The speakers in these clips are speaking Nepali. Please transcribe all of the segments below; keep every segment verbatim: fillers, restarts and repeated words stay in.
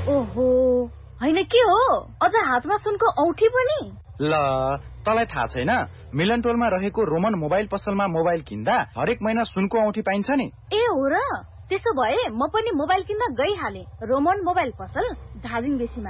ओहो, हैन के हो? अझ हातमा सुनको औठी पनि? ल, तँलाई थाहा छैन? मिलन टोलमा रहेको रोमन मोबाइल पसलमा मोबाइल किन्दा हरेक महिना सुनको औठी पाइन्छ नि। ए हो र? त्यसो भए म पनि मोबाइल किन्न गइहाले। रोमन मोबाइल पसल धादिङ बेसीमा।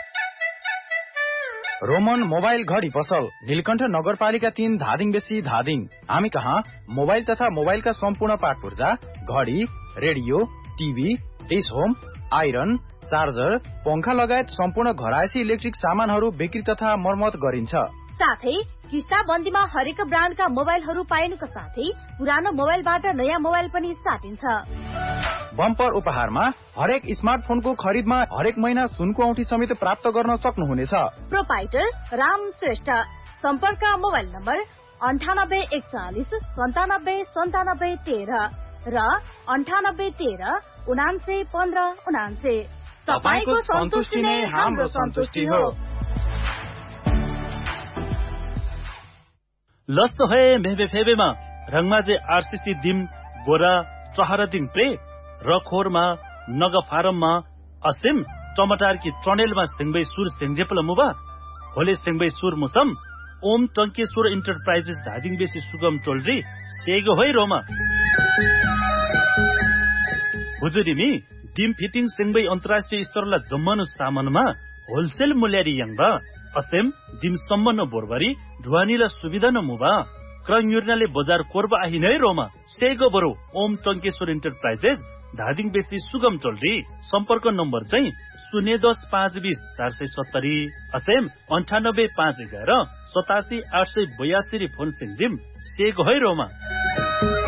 रोमन मोबाइल घडी पसल नीलकण्ठ नगरपालिका तीन धादिङ बेसी धादिङ। हामी कहाँ मोबाइल तथा मोबाइलका सम्पूर्ण पार्ट पुर्जा, घडी, radio, TV, dish home, iron, charger, पंखा लगायत सम्पूर्ण घरायसी इलेक्ट्रिक सामानहरू बिक्री तथा मर्मत गरिन्छ। साथै किस्ता बन्दीमा हरेक ब्रान्डका मोबाइलहरू पाइनुका साथै पुरानो मोबाइलबाट नयाँ मोबाइल पनि साटिन्छ। बम्पर उपहारमा हरेक स्मार्टफोनको खरिदमा हरेक महिना सुनको औठी समेत प्राप्त गर्न सक्नुहुनेछ। प्रोपाइटर राम श्रेष्ठ। सम्पर्क मोबाइल नम्बर अन्ठानब्बे एकचालिस सन्तानब्बे सन्तानब्बे तेह्र र अन्ठानब्बे तेह्र उनान्से पन्ध्र उनान्से। तपाईको सन्तुष्टि नै हाम्रो सन्तुष्टि हो। लस्सो है मेबे फेबेमा रङमाजे आरसीसी दिम बोरा चहरा दिङ प्रे रखोरमा नग फारममा असिम टमाटर की ट्रनेलमा सिंगबै सुर सेंजेपल मुबा होले सिंगबै सुर मुसम ओम टंकेश्वर इन्टरप्राइजेस धादिङ बेसी सुगम टोलरी सेगो होइ रोमा हुजुरिमी दिम फिटिङ सिंगबै अन्तर्राष्ट्रिय स्तरला जम्मनु सामानमा होलसेल मूल्यरी यङबा असेम दिम सम्मन बोरबरी ढुवानीला सुविधा न मुबा क्रङ युर्नाले बजार कोर्बा आहि नै रोमा सेगो बरो ओम टंकेश्वर इन्टरप्राइजेस धादिङ बेसी सुगम टोलरी। सम्पर्क नम्बर चाहिँ शून्य दस पाँच बीस चार सय सत्तरी असेम अन्ठानब्बे पाँच एघार सतासी आठ सय बयासी फोन सिंजिम सेगो है रोमा।